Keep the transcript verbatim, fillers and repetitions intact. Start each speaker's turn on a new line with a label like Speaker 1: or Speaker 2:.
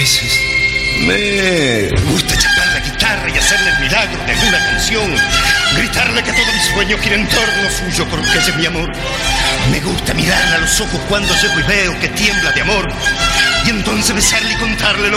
Speaker 1: veces me gusta chapar la guitarra y hacerle el milagro de alguna canción. Gritarle que todo mi sueño gira en torno suyo porque ella es mi amor. Me gusta mirarle a los ojos cuando llego y veo que tiembla de amor. Y entonces besarle y contarle lo